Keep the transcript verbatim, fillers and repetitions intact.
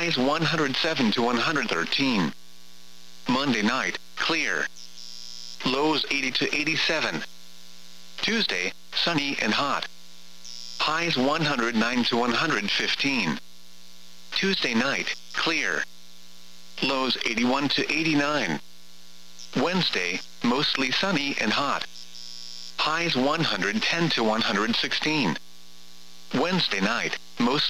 highs one hundred seven to one hundred thirteen. Monday night, clear. Lows eighty to eighty-seven. Tuesday, sunny and hot. Highs one hundred nine to one hundred fifteen. Tuesday night, clear. Lows eighty-one to eighty-nine. Wednesday, mostly sunny and hot. Highs one hundred ten to one hundred sixteen. Wednesday night, mostly